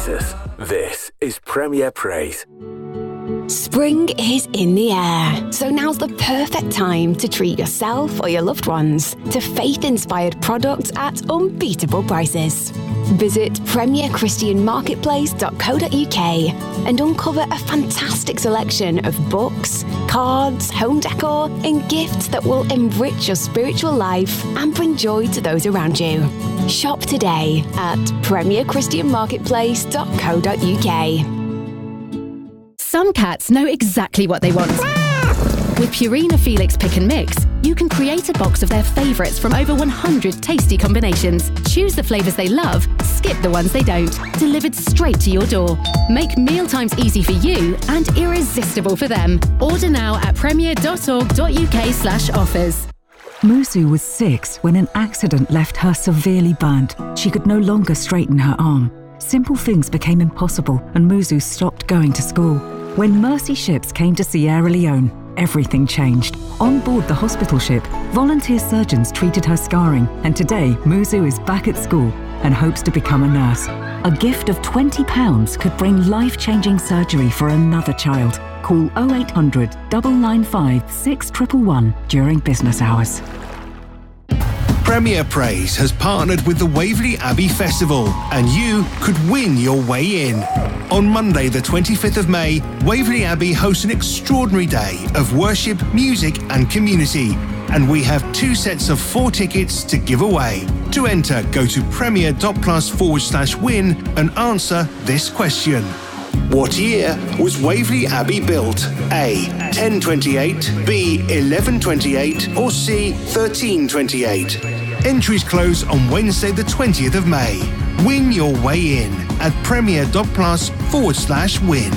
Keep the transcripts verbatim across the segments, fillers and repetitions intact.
This is Premier Praise. Spring is in the air, so now's the perfect time to treat yourself or your loved ones to faith-inspired products at unbeatable prices. Visit premier christian marketplace dot co dot uk and uncover a fantastic selection of books, cards, home decor and gifts that will enrich your spiritual life and bring joy to those around you. Shop today at premier christian marketplace dot co dot uk. Some cats know exactly what they want. With Purina Felix Pick and Mix, you can create a box of their favourites from over one hundred tasty combinations. Choose the flavours they love, skip the ones they don't. Delivered straight to your door. Make mealtimes easy for you and irresistible for them. Order now at premier dot org dot uk slash offers. Musu was six when an accident left her severely burnt. She could no longer straighten her arm. Simple things became impossible and Musu stopped going to school. When Mercy ships came to Sierra Leone, everything changed. On board the hospital ship, volunteer surgeons treated her scarring, and today Musu is back at school and hopes to become a nurse. A gift of twenty pounds could bring life-changing surgery for another child. Call oh eight hundred, nine nine five, six one one one during business hours. Premier Praise has partnered with the Waverley Abbey Festival, and you could win your way in. On Monday, the twenty-fifth of May, Waverley Abbey hosts an extraordinary day of worship, music and community. And we have two sets of four tickets to give away. To enter, go to premier.plus forward slash win and answer this question. What year was Waverley Abbey built? A. ten twenty-eight, B. eleven twenty-eight, or C. thirteen twenty-eight? Entries close on Wednesday the twentieth of May. Win your way in at premier.plus forward slash win.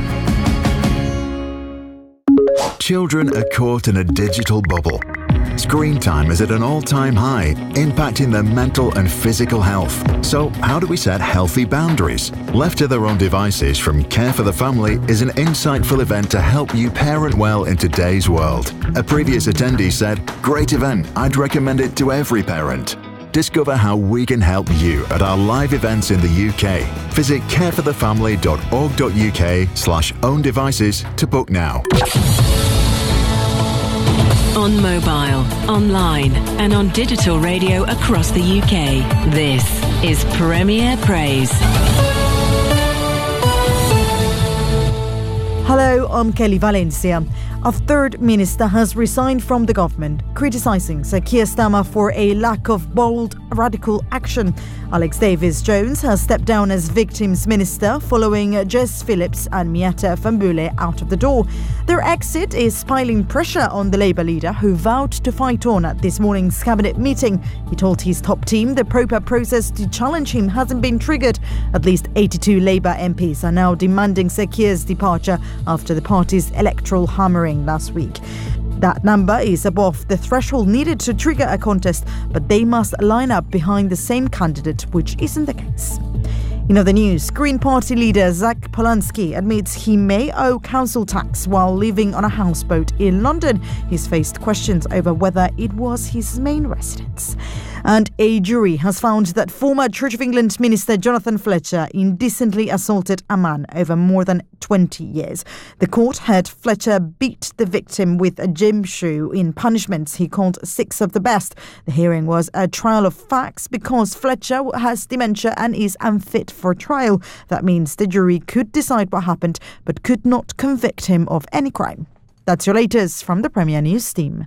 Children are caught in a digital bubble. Screen time is at an all-time high, impacting their mental and physical health. So how do we set healthy boundaries? Left to their own devices from Care for the Family is an insightful event to help you parent well in today's world. A previous attendee said, "Great event, I'd recommend it to every parent." Discover how we can help you at our live events in the U K. Visit careforthefamily dot org dot uk slash own devices to book now. On mobile, online and on digital radio across the U K. This is Premier Praise. Hello, I'm Kelly Valencia. A third minister has resigned from the government, criticising Sir Keir Starmer for a lack of bold, radical action. Alex Davis-Jones has stepped down as Victims Minister following Jess Phillips and Mieta Fambule out of the door. Their exit is piling pressure on the Labour leader, who vowed to fight on at this morning's cabinet meeting. He told his top team the proper process to challenge him hasn't been triggered. At least eighty-two Labour M Ps are now demanding Sir Keir's departure after the party's electoral hammering last week. That number is above the threshold needed to trigger a contest, but they must line up behind the same candidate, which isn't the case. In other news, Green Party leader Zach Polanski admits he may owe council tax while living on a houseboat in London. He's faced questions over whether it was his main residence. And a jury has found that former Church of England minister Jonathan Fletcher indecently assaulted a man over more than twenty years. The court had Fletcher beat the victim with a gym shoe in punishments he called six of the best. The hearing was a trial of facts because Fletcher has dementia and is unfit for trial. That means the jury could decide what happened but could not convict him of any crime. That's your latest from the Premier News team.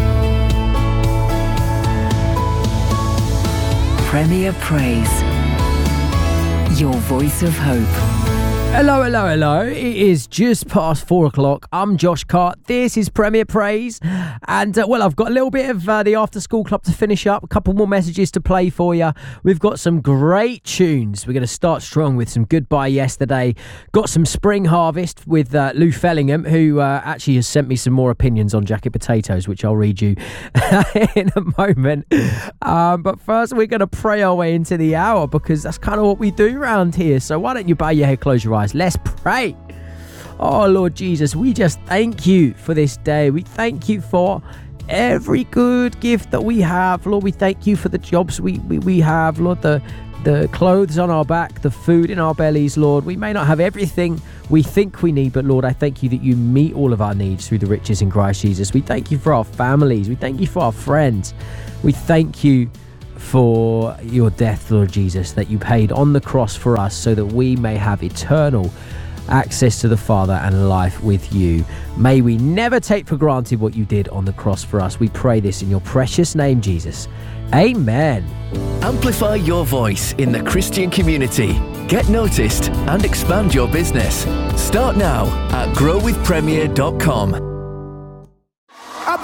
Premier Praise. Your voice of hope. Hello, hello, hello. It is just past four o'clock. I'm Josh Cart. This is Premier Praise. And, uh, well, I've got a little bit of uh, the After School Club to finish up. A couple more messages to play for you. We've got some great tunes. We're going to start strong with some Goodbye Yesterday. Got some Spring Harvest with uh, Lou Fellingham, who uh, actually has sent me some more opinions on jacket potatoes, which I'll read you in a moment. Um, but first, we're going to pray our way into the hour because that's kind of what we do around here. So why don't you bow your head, close your eyes. Let's pray. Oh, Lord Jesus, we just thank you for this day. We thank you for every good gift that we have. Lord, we thank you for the jobs we, we, we have. Lord, the the clothes on our back, the food in our bellies, Lord. We may not have everything we think we need, but Lord, I thank you that you meet all of our needs through the riches in Christ Jesus. We thank you for our families. We thank you for our friends. We thank you for your death, Lord Jesus, that you paid on the cross for us so that we may have eternal access to the Father and life with you. May we never take for granted what you did on the cross for us. We pray this in your precious name, Jesus. Amen. Amplify your voice in the Christian community. Get noticed and expand your business. Start now at grow with premier dot com.